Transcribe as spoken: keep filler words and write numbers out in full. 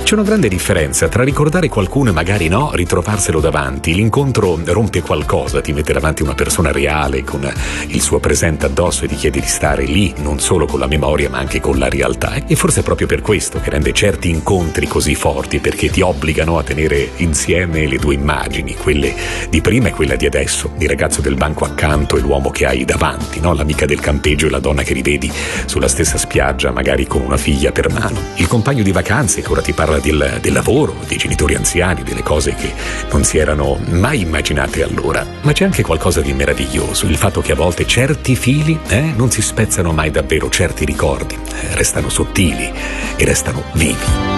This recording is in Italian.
C'è una grande differenza tra ricordare qualcuno e magari no, ritrovarselo davanti. L'incontro rompe qualcosa, ti mette davanti una persona reale con il suo presente addosso e ti chiede di stare lì, non solo con la memoria ma anche con la realtà. E forse è proprio per questo che rende certi incontri così forti, perché ti obbligano a tenere insieme le due immagini, quelle di prima e quella di adesso, il ragazzo del banco accanto e l'uomo che hai davanti, no? L'amica del campeggio e la donna che rivedi sulla stessa spiaggia, magari con una figlia per mano, il compagno di vacanze che ora ti parla del, del lavoro, dei genitori anziani, delle cose che non si erano mai immaginate allora. Ma c'è anche qualcosa di meraviglioso, il fatto che a volte certi fili eh, non si spezzano mai davvero, certi ricordi eh, restano sottili e restano vivi.